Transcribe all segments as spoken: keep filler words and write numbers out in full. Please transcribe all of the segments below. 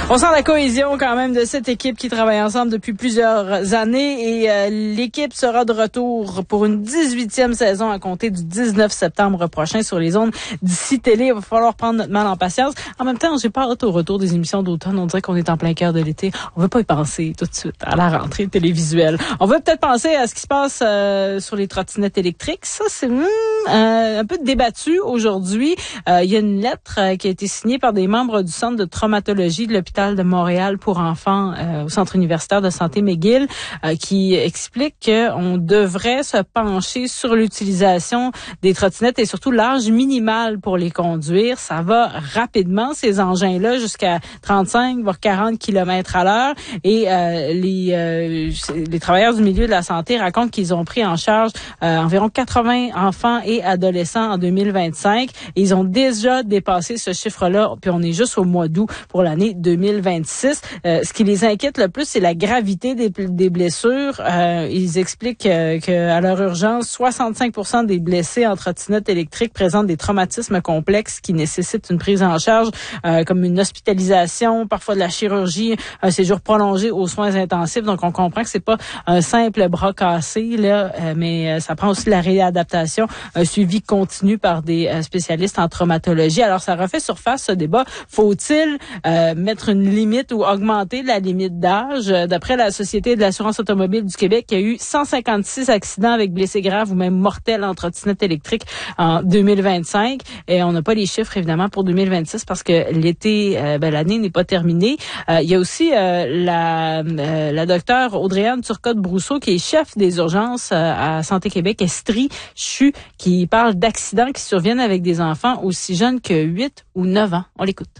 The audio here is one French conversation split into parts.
On sent la cohésion quand même de cette équipe qui travaille ensemble depuis plusieurs années et euh, l'équipe sera de retour pour une dix-huitième saison à compter du dix-neuf septembre prochain sur les ondes d'ici télé. Il va falloir prendre notre mal en patience. En même temps, j'ai pas hâte au retour des émissions d'automne. On dirait qu'on est en plein cœur de l'été. On veut pas y penser tout de suite à la rentrée télévisuelle. On veut peut-être penser à ce qui se passe euh, sur les trottinettes électriques. Ça, c'est hmm, euh, un peu débattu aujourd'hui. Euh, il y a une lettre euh, qui a été signée par des membres du Centre de traumatologie de l'hôpital de Montréal pour enfants euh, au Centre universitaire de santé McGill euh, qui explique qu'on devrait se pencher sur l'utilisation des trottinettes et surtout l'âge minimal pour les conduire. Ça va rapidement, ces engins-là, jusqu'à trente-cinq, voire quarante kilomètres à l'heure. Et euh, les, euh, les travailleurs du milieu de la santé racontent qu'ils ont pris en charge euh, environ quatre-vingts enfants et adolescents en deux mille vingt-cinq. Et ils ont déjà dépassé ce chiffre-là, puis on est juste au mois d'août pour l'année deux mille vingt-six. Euh, ce qui les inquiète le plus, c'est la gravité des, des blessures. Euh, ils expliquent euh, qu'à leur urgence, soixante-cinq pour cent des blessés en trottinette électrique présentent des traumatismes complexes qui nécessitent une prise en charge, euh, comme une hospitalisation, parfois de la chirurgie, un séjour prolongé aux soins intensifs. Donc, on comprend que c'est pas un simple bras cassé, là, euh, mais ça prend aussi la réadaptation, un suivi continu par des euh, spécialistes en traumatologie. Alors, ça refait surface ce débat. Faut-il euh, mettre une limite ou augmenter la limite d'âge? D'après la Société de l'assurance automobile du Québec, il y a eu cent cinquante-six accidents avec blessés graves ou même mortels en trottinette électrique en deux mille vingt-cinq. Et on n'a pas les chiffres, évidemment, pour deux mille vingt-six parce que l'été, euh, ben, l'année n'est pas terminée. Euh, il y a aussi euh, la, euh, la docteure Audrey-Anne Turcotte-Brousseau, qui est chef des urgences euh, à Santé Québec, Estrie, CHU, qui parle d'accidents qui surviennent avec des enfants aussi jeunes que huit ou neuf ans. On l'écoute.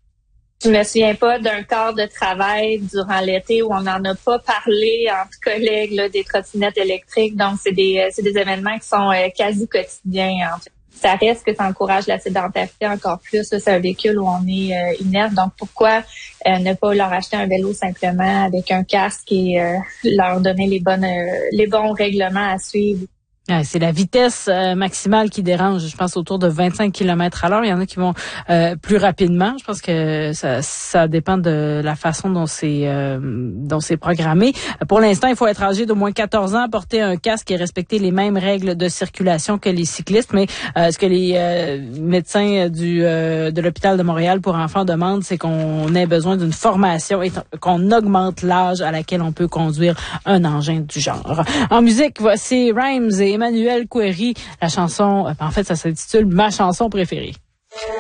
Je me souviens pas d'un quart de travail durant l'été où on n'en a pas parlé entre collègues là, des trottinettes électriques. Donc, c'est des c'est des événements qui sont euh, quasi quotidiens, en fait. Ça reste que ça encourage la sédentarité encore plus. Là, c'est un véhicule où on est euh, inerte. Donc, pourquoi euh, ne pas leur acheter un vélo simplement avec un casque et euh, leur donner les bonnes euh, les bons règlements à suivre? Ouais, c'est la vitesse euh, maximale qui dérange. Je pense autour de vingt-cinq kilomètres à l'heure. Il y en a qui vont euh, plus rapidement. Je pense que ça, ça dépend de la façon dont c'est euh, dont c'est programmé. Pour l'instant, il faut être âgé d'au moins quatorze ans, porter un casque et respecter les mêmes règles de circulation que les cyclistes. Mais euh, ce que les euh, médecins du euh, de l'hôpital de Montréal pour enfants demandent, c'est qu'on ait besoin d'une formation et qu'on augmente l'âge à laquelle on peut conduire un engin du genre. En musique, voici Rhymes et Emmanuel Couéry, la chanson, en fait, ça s'intitule « Ma chanson préférée ».